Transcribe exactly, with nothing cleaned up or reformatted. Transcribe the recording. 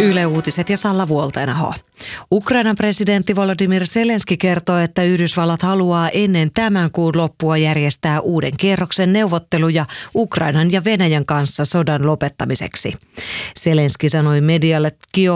Yle Uutiset ja Salla Vuoltenaho. Ukrainan presidentti Volodymyr Zelenski kertoo, että Yhdysvallat haluaa ennen tämän kuun loppua järjestää uuden kierroksen neuvotteluja Ukrainan ja Venäjän kanssa sodan lopettamiseksi. Zelenski sanoi medialle Kio